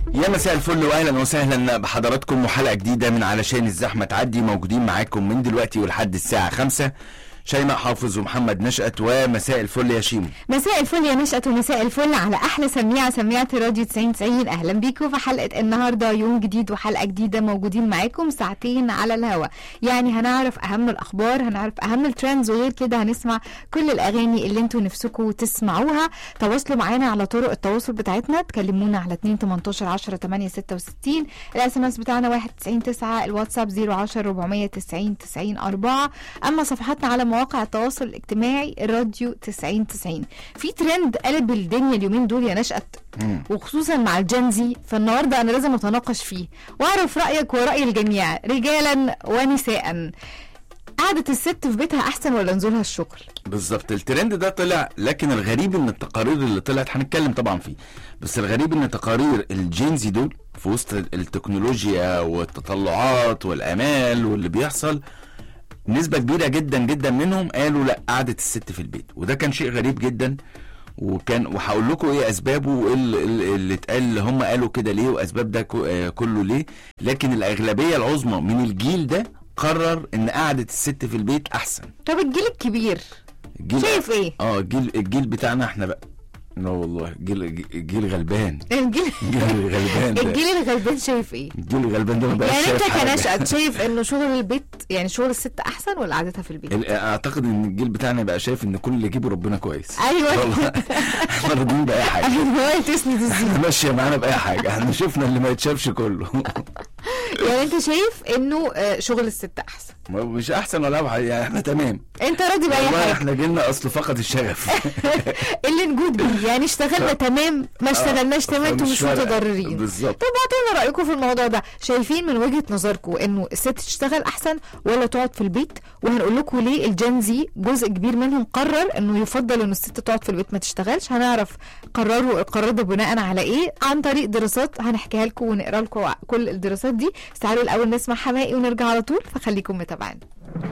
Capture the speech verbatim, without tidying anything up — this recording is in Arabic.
يا مساء الفل واهلا وسهلا بحضراتكم وحلقه جديده من علشان الزحمه تعدي. موجودين معاكم من دلوقتي ولحد الساعه خمسة، شيماء حافظ ومحمد نشأت. ومساء الفل يا شيمو. مساء الفل يا نشأت، ومساء الفل على احلى سميعه سميعه راديو تسعين تسعين. اهلا بيكم في حلقه النهارده، يوم جديد وحلقه جديده، موجودين معاكم ساعتين على الهوا. يعني هنعرف اهم الاخبار، هنعرف اهم الترندز، وغير كده هنسمع كل الاغاني اللي انتوا نفسكم تسمعوها. تواصلوا معانا على طرق التواصل بتاعتنا، تكلمونا على اتنين تمنتاشر عشرة تمانية ستة وستين، الاس ام اس بتاعنا واحد تسعين تسعة، الواتساب صفر عشرة أربعمية تسعين تسعين أربعة. اما صفحاتنا على مواقع التواصل الاجتماعي الراديو تسعين تسعين. في ترند قلب الدنيا اليومين دول يا نشأت، وخصوصا مع الجنزي، فالنهارده انا لازم اتناقش فيه واعرف رايك ورأي الجميع رجالا ونساء. قعدة الست في بيتها احسن ولا نزولها الشغل؟ بالظبط، الترند ده طلع، لكن الغريب ان التقارير اللي طلعت هنتكلم طبعا فيه، بس الغريب ان تقارير الجينزي دول في وسط التكنولوجيا والتطلعات والامال واللي بيحصل، نسبة كبيرة جدا جدا منهم قالوا لا، قعدة الست في البيت. وده كان شيء غريب جدا، وكان وهقول لكم ايه اسبابه وايه اللي اتقال، اللي هم قالوا كده ليه، واسباب ده كله ليه. لكن الاغلبية العظمى من الجيل ده قرر ان قعدة الست في البيت احسن. طب الجيل الكبير الجيل شايف ايه؟ اه الجيل الجيل بتاعنا احنا بقى، لا والله جيل جيل غلبان. الجيل الجيل الغلبان ده الجيل الغلبان شايف ايه؟ الجيل الغلبان ده ما بقاش يعني شايف انت حاجة. كنشأت شايف انه شغل البيت، يعني شغل الست احسن ولا قعدتها في البيت؟ اعتقد ان الجيل بتاعنا بقى شايف ان كل اللي يجيبه ربنا كويس. ايوه والله احنا راضيين باي حاجه. ايوه تسند الزين. ماشيه معانا باي حاجه، احنا شفنا اللي ما يتشافش كله. يعني انت شايف انه شغل الست احسن؟ مش احسن ولا اوحش، يعني احنا تمام. انت راضي باي والله حاجه؟ احنا جيلنا اصل فقد الشغف. اللي نجود بيه، يعني اشتغلنا تمام، ما اشتغلناش تمام، انتوا مش متضررين. بالظبط. طب اعطونا رايكم في الموضوع ده، شايفين من وجهه نظركم انه الست تشتغل احسن ولا تقعد في البيت؟ وهنقول لكم ليه الجنزي جزء كبير منهم قرر انه يفضل انه الست تقعد في البيت ما تشتغلش. هنعرف قرروا القرار ده بناء على ايه عن طريق دراسات هنحكيها لكم ونقرا لكم كل الدراسات دي. بس تعالوا الاول نسمع حماقي ونرجع على طول، فخليكم متابعين.